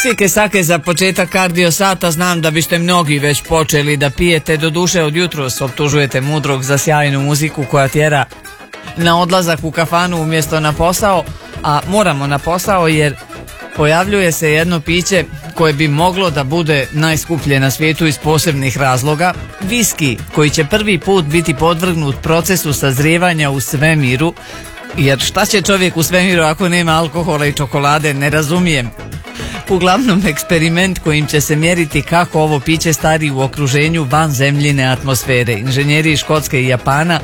Sike sake za početak kardio sata, znam da biste mnogi već počeli da pijete, doduše od jutros optužujete mudrog za sjajnu muziku koja tjera na odlazak u kafanu umjesto na posao, a moramo na posao jer pojavljuje se jedno piće koje bi moglo da bude najskuplje na svijetu iz posebnih razloga, viski koji će prvi put biti podvrgnut procesu sazrijevanja u svemiru, jer šta će čovjek u svemiru ako nema alkohola i čokolade, ne razumijem. Uglavnom eksperiment kojim će se mjeriti kako ovo piće stari u okruženju vanzemljine atmosfere. Inženjeri iz Škotske i Japana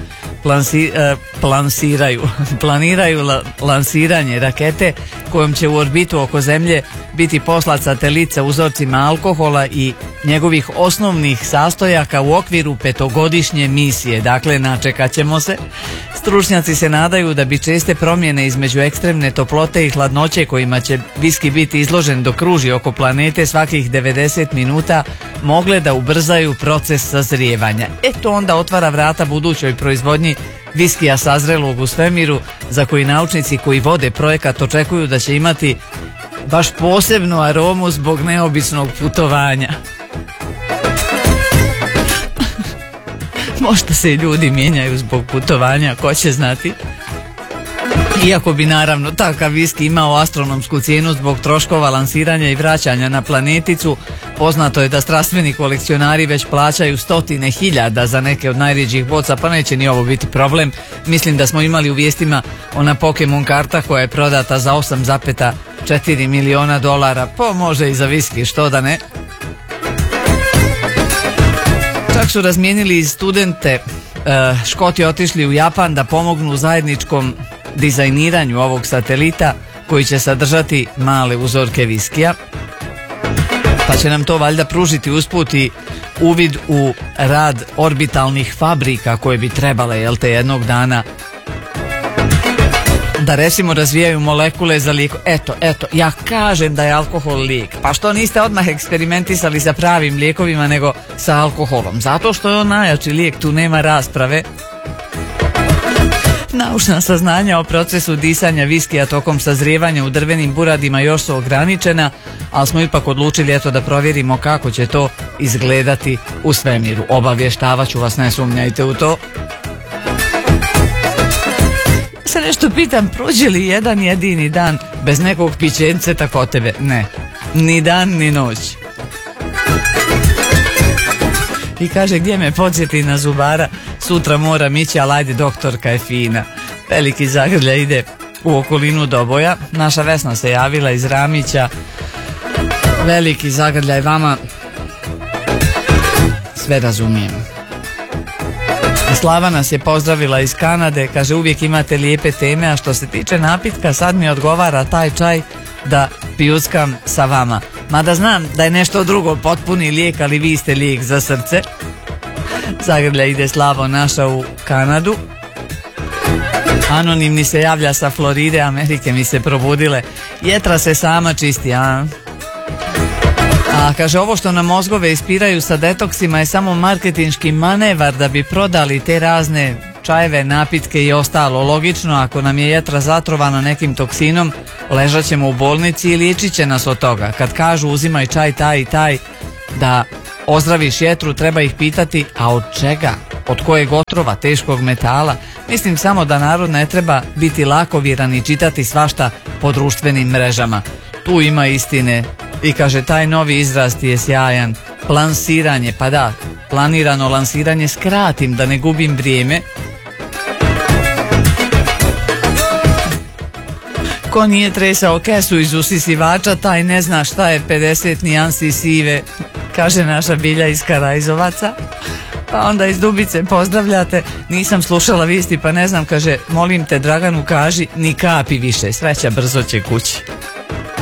planiraju lansiranje rakete kojom će u orbitu oko Zemlje biti poslat satelit sa uzorcima alkohola i njegovih osnovnih sastojaka u okviru 5-godišnje misije. Dakle, načekat ćemo se. Stručnjaci se nadaju da bi česte promjene između ekstremne toplote i hladnoće kojima će viski biti izložen dok kruži oko planete svakih 90 minuta mogle da ubrzaju proces sazrijevanja. To onda otvara vrata budućoj proizvodnji viskija sazrelog u svemiru, za koji naučnici koji vode projekat očekuju da će imati baš posebnu aromu zbog neobičnog putovanja. Možda se i ljudi mijenjaju zbog putovanja, ko će znati. Iako bi naravno takav viski imao astronomsku cijenu zbog troškova lansiranja i vraćanja na planeticu, poznato je da strastveni kolekcionari već plaćaju 100.000 za neke od najrjeđih boca, pa neće ni ovo biti problem. Mislim da smo imali u vijestima ona Pokemon karta koja je prodata za $8,4 miliona, pa može i za viski, što da ne. Čak su razmijenili studente, Škoti otišli u Japan da pomognu u zajedničkom dizajniranju ovog satelita koji će sadržati male uzorke viskija, pa će nam to valjda pružiti usput i uvid u rad orbitalnih fabrika koje bi trebale, jednog dana da recimo razvijaju molekule za lijek. Eto, ja kažem da je alkohol lijek. Pa što niste odmah eksperimentisali sa pravim lijekovima nego sa alkoholom? Zato što je on najjači lijek, tu nema rasprave. Naučna saznanja o procesu disanja viskija tokom sazrijevanja u drvenim buradima još su ograničena, ali smo ipak odlučili da provjerimo kako će to izgledati u svemiru. Obavještavat ću vas, ne sumnjajte u to. Se nešto pitam, prođe li jedan jedini dan bez nekog pićenceta kod tebe? Ne, ni dan ni noć. I kaže, gdje me podsjeti na zubara, sutra moram ići, ali ajde, doktorka je fina. Veliki zagrljaj ide u okolinu Doboja. Naša Vesna se javila iz Ramića. Veliki zagrljaj vama. Sve razumijem. Slava nas je pozdravila iz Kanade, kaže, uvijek imate lijepe teme, a što se tiče napitka, sad mi odgovara taj čaj da pijuckam sa vama. Mada znam da je nešto drugo potpuni lijek, ali vi ste lijek za srce. Zagrlja ide Slavo naša u Kanadu. Anonimni se javlja sa Floride, Amerike mi se probudile. Jetra se sama čisti, a kaže, ovo što nam mozgove ispiraju sa detoksima je samo marketinški manevar da bi prodali te razne čajeve, napitke i ostalo. Logično, ako nam je jetra zatrovana nekim toksinom, ležat ćemo u bolnici i liječit će nas od toga. Kad kažu uzimaj čaj taj i taj da ozdraviš jetru, treba ih pitati, a od čega? Od kojeg otrova, teškog metala? Mislim samo da narod ne treba biti lakoviran i čitati svašta po društvenim mrežama. Tu ima istine. I kaže, taj novi izraz ti je sjajan. Lansiranje, pa da, planirano lansiranje, skratim da ne gubim vrijeme. Ko nije tresao kesu iz usisivača, taj ne zna šta je 50 nijansi sive, kaže naša Bilja iz Karajzovaca. Pa onda iz Dubice pozdravljate, nisam slušala vijesti pa ne znam, kaže, molim te Draganu kaži, ni kapi više, sreća brzo će kući.